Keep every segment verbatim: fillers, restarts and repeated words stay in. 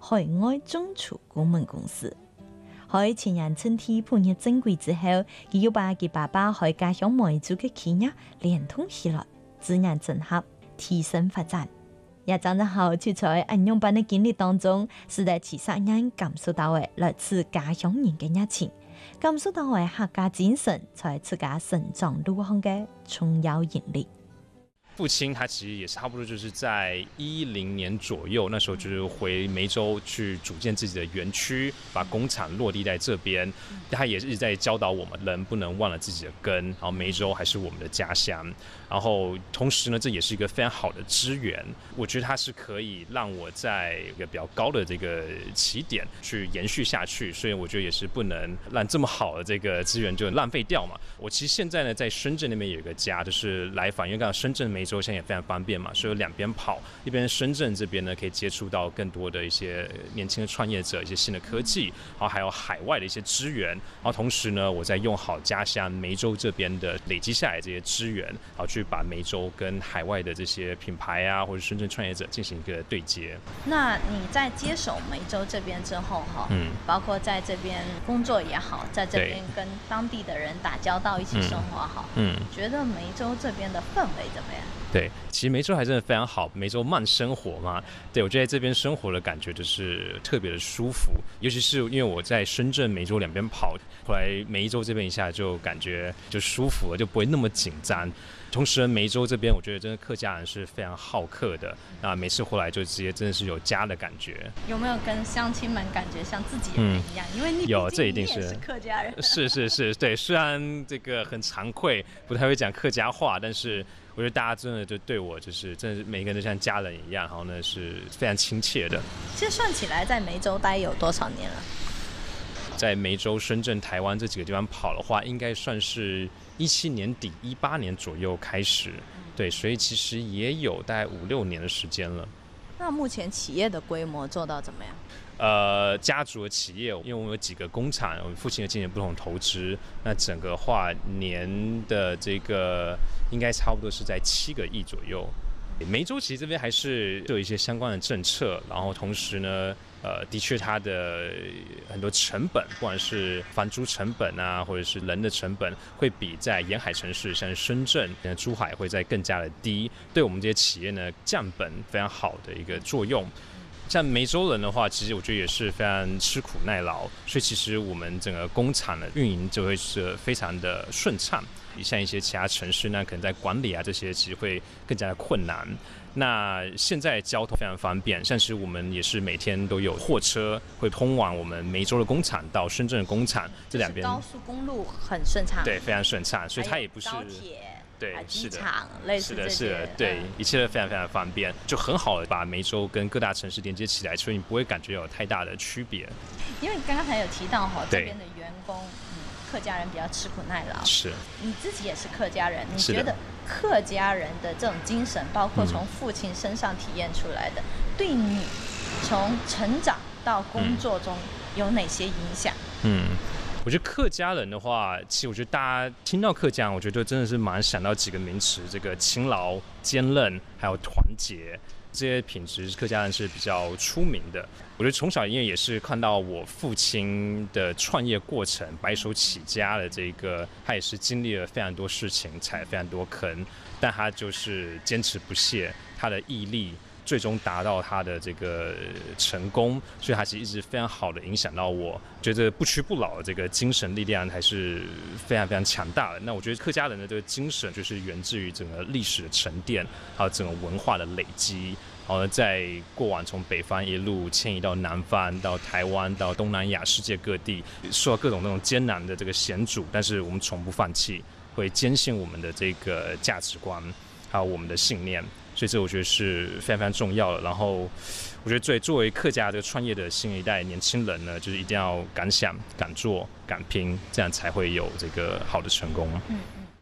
海外中储顾问公司。喺前人春天判入正轨之後，佢要把佢爸爸喺家鄉梅州嘅企業連通起來，自然整合，提升發展。也正好就在安樣班嘅經歷當中，使得其實人感受到嘅來自家鄉人嘅熱情，感受到嘅客家精神在自家成長路上嘅重要引力。 父親他其實也差不多就是在一零年左右，那時候就是回梅州去組建自己的園區，把工廠落地在這邊。他也一直在教導我們人不能忘了自己的根，然後梅州還是我們的家鄉。然後同時呢，這也是一個非常好的資源，我覺得它是可以讓我在一個比較高的這個起點去延續下去，所以我覺得也是不能讓這麼好的這個資源就浪費掉嘛。我其實現在呢在深圳那邊有一個家，就是來訪，因為剛好深圳梅州現在也非常方便嘛，所以兩邊跑，一邊深圳這邊呢可以接觸到更多的一些年輕的創業者，一些新的科技，然後還有海外的一些資源，然後同時呢我在用好家鄉梅州這邊的累積下來這些資源，然後去把梅州跟海外的這些品牌啊或者深圳創業者進行一個對接。 那你在接手梅州這邊之後哈，嗯，包括在這邊工作也好，在這邊跟當地的人打交道，一起生活好，嗯，嗯覺得梅州這邊的氛圍怎麼樣？ 對，其實梅州還真的非常好，梅州慢生活嘛，對，我覺得在這邊生活的感覺就是特別的舒服，尤其是因為我在深圳、梅州兩邊跑，後來梅州這邊一下就感覺就舒服了，就不會那麼緊張。同時梅州這邊我覺得真的客家人是非常好客的，那每次回來就直接真的是有家的感覺。 有沒有跟鄉親們感覺像自己人一樣？嗯、因為你有，這一定是是客家人。 是是是，對，雖然這個很慚愧，不太會講客家話，但是我覺得大家真的就對我就是真的是每個人都像家人一樣，然後呢是非常親切的。 其實算起來在梅州待有多少年了？ 在梅州、深圳、台灣這幾個地方跑的話，應該算是一七年底、一八年左右開始，對，所以其實也有大概五六年的時間了。 那目前企業的規模做到怎麼樣？ 呃，家族的企業，因為我們有幾個工廠，我們父親有進行不同投資，那整個話年的這個應該差不多是在七個億左右。梅州其實這邊還是有一些相關的政策，然後同時呢，呃，的確它的很多成本，不管是房租成本啊，或者是人的成本，會比在沿海城市，像深圳、珠海會再更加的低，對我們這些企業呢，降本非常好的一個作用。像梅州人的話，其實我覺得也是非常吃苦耐勞，所以其實我們整個工廠的運營就會是非常的順暢。像一些其他城市呢，可能在管理啊這些其實會更加的困難。那現在交通非常方便，像是我們也是每天都有貨車會通往我們梅州的工廠到深圳的工廠，這兩邊高速公路很順暢， 對，非常順暢，所以它也不是高鐵。 對，是的， 類似是的，是的，對，一切都非常非常方便，就很好的把梅州跟各大城市連接起來，所以你不會感覺有太大的區別。 因為剛剛才有提到哈，這邊的員工，嗯，客家人比較吃苦耐勞。 是。你自己也是客家人，你覺得客家人的這種精神，包括從父親身上體驗出來的，嗯、對你從成長到工作中有哪些影響？嗯。 我覺得客家人的話，其實我覺得大家聽到客家人，我覺得真的是馬上想到幾個名詞，這個勤勞、堅韌，還有團結，這些品質客家人是比較出名的。我覺得從小因為也是看到我父親的創業過程，白手起家的這個，他也是經歷了非常多事情，踩非常多坑，但他就是堅持不懈，他的毅力最終達到他的這個成功，所以他其實一直非常好的影響到我，覺得不屈不撓的這個精神力量還是非常非常強大的。那我覺得客家人的這個精神就是源自於整個歷史的沉澱，還有整個文化的累積。然後呢，在過往從北方一路遷移到南方，到台灣，到東南亞世界各地，受到各種那種艱難的這個險阻，但是我們從不放棄，會堅信我們的這個價值觀，還有我們的信念。所以這我覺得是非常非常重要的。然後我覺得作作為客家這個創業的新一代年輕人呢，就是一定要敢想、敢做、敢拼，這樣才會有這個好的成功。嗯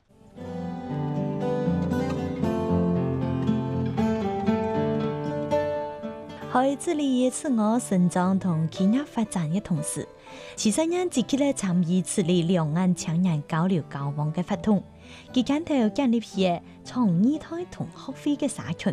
喺致力自我成長同企業發展嘅同時，其實人積極嚟參與處理兩岸青年交流交往嘅活動。佢間頭建立起創二胎同學會嘅社群，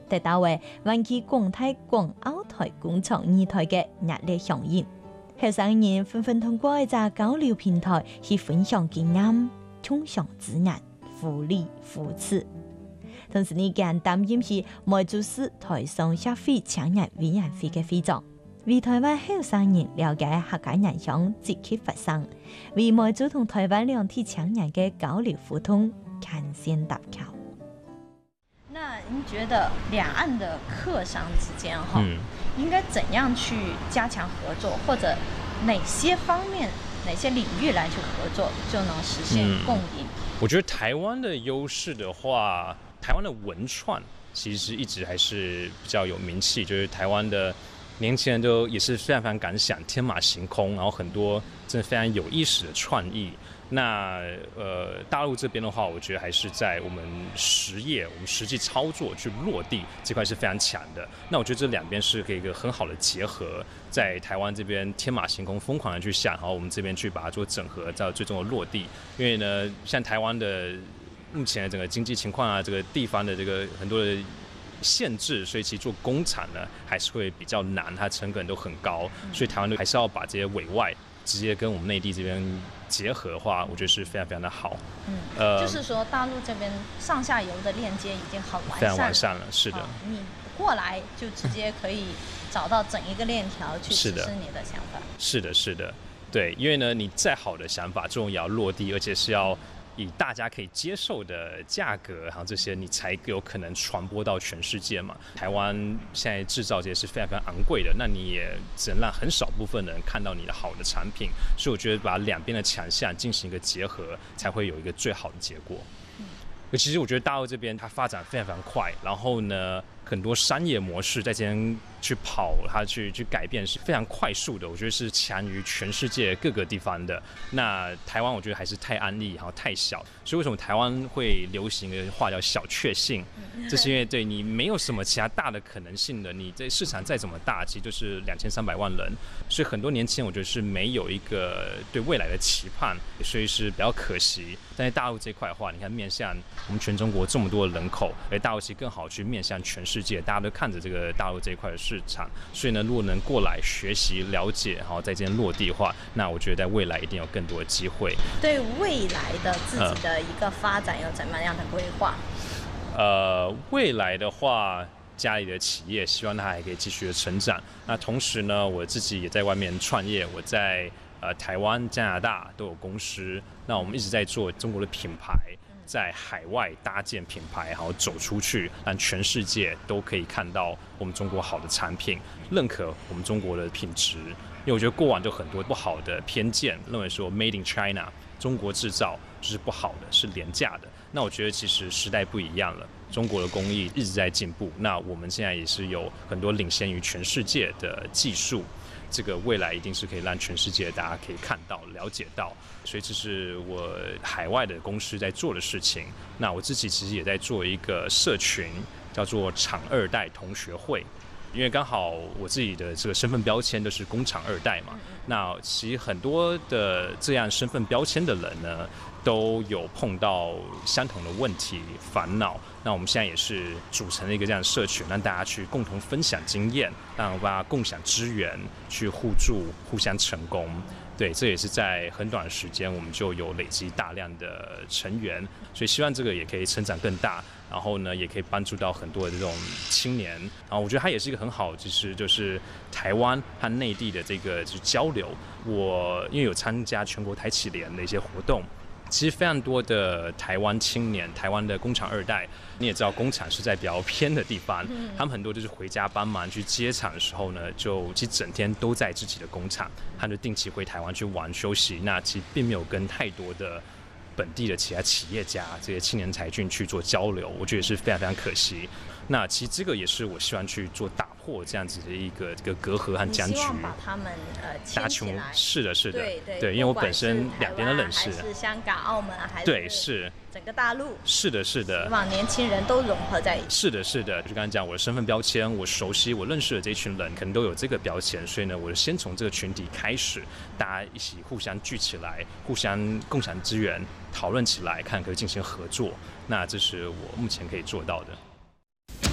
得到為引起廣大港澳台工廠二台嘅熱烈響應。後生人紛紛通過一個交流平台去分享經驗，共享資源，互利互賜。同時呢，更擔任是梅州市台商協會青年委員會嘅會長，為台灣後生人了解客家人鄉積極發聲，為梅州同台灣兩地青年嘅交流互通牽線搭橋。 那您覺得兩岸的客商之間哈， 嗯， 應該怎樣去加強合作，或者哪些方面、哪些領域來去合作，就能實現共贏？ 嗯，我覺得台灣的優勢的話，台灣的文創其實一直還是比較有名氣，就是台灣的年輕人都也是非常非常敢想，天馬行空，然後很多真的非常有意思的創意。那呃，大陸這邊的話，我覺得還是在我們實業、我們實際操作去落地這塊是非常強的。那我覺得這兩邊是可以一個很好的結合，在台灣這邊天馬行空、瘋狂的去想，然後我們這邊去把它做整合，到最終的落地。因為呢，像台灣的目前的整個經濟情況啊，這個地方的這個很多的限制，所以其實做工廠呢，還是會比較難，它成本都很高，所以台灣都還是要把這些委外直接跟我們內地這邊結合的話，我覺得是非常非常的好。 嗯， 呃， 就是說大陸這邊上下游的鏈接已經很完善了， 非常完善了，是的。 哦，你過來就直接可以找到整一個鏈條去實施你的想法。 是的，是的，是的，對，因為呢，你再好的想法，這種也要落地，而且是要以大家可以接受的價格，然後這些你才有可能傳播到全世界嘛。台灣現在製造這些是非常非常昂貴的，那你也只能讓很少部分人看到你的好的產品，所以我覺得把兩邊的強項進行一個結合，才會有一個最好的結果。嗯，其實我覺得大陸這邊它發展非常非常快，然後呢，很多商業模式在這邊去跑，它去去改變是非常快速的，我覺得是強於全世界各個地方的。那台灣我覺得還是太安逸，然後太小，所以為什麼台灣會流行一個話叫小確幸？這是因為對你沒有什麼其他大的可能性的，你這市場再怎麼大，其實就是兩千三百萬人，所以很多年輕人我覺得是沒有一個對未來的期盼，所以是比較可惜。但是大陸這塊的話，你看面向我們全中國這麼多的人口，而大陸其實更好去面向全世界，大家都看着這個大陸這一塊的市場，所以呢，如果能過來學習、了解，然後在這邊落地的話，那我覺得在未來一定有更多的機會。 對未來的自己的一個發展有怎麼樣的規劃？ 呃，未來的話，家裡的企業希望它還可以繼續的成長。那同時呢，我自己也在外面創業，我在呃台灣、加拿大都有公司。那我們一直在做中國的品牌，在海外搭建品牌，然後走出去，讓全世界都可以看到我們中國好的產品，認可我們中國的品質。因為我覺得過往就很多不好的偏見，認為說 Made in China 中國製造就是不好的，是廉價的。那我覺得其實時代不一樣了，中國的工藝一直在進步，那我們現在也是有很多領先於全世界的技術，這個未來一定是可以讓全世界大家可以看到、了解到，所以這是我海外的公司在做的事情。那我自己其實也在做一個社群，叫做廠二代同學會。因為剛好我自己的這個身份標籤都是工廠二代嘛，那其實很多的這樣身份標籤的人呢，都有碰到相同的問題煩惱。那我們現在也是組成了一個這樣的社群，讓大家去共同分享經驗，讓大家共享資源，去互助、互相成功。對，這也是在很短的時間，我們就有累積大量的成員，所以希望這個也可以成長更大，然後呢，也可以幫助到很多的這種青年。然後我覺得它也是一個很好，其實就是台灣和內地的這個就是交流。我因為有參加全國台企聯的一些活動。其實非常多的台灣青年，台灣的工廠二代，你也知道工廠是在比較偏的地方，嗯、他們很多就是回家幫忙去接廠的時候呢，就其實整天都在自己的工廠，他就定期回台灣去玩休息，那其實並沒有跟太多的本地的其他企業家這些青年才俊去做交流，我覺得是非常非常可惜。那其實這個也是我希望去做打破這樣子的一個這個隔閡和僵局。你希望把他們呃牽起來？ 是的，是的， 對對， 對，因為我本身兩邊的認識， 還是香港、澳門，還是對是整個大陸。 是的，是的， 希望年輕人都融合在一起。 是的，是的，就剛才講我的身份標籤，我熟悉、我認識的這群人，可能都有這個標籤，所以呢，我就先從這個群體開始，大家一起互相聚起來，互相共享資源，討論起來，看可以進行合作。那這是我目前可以做到的。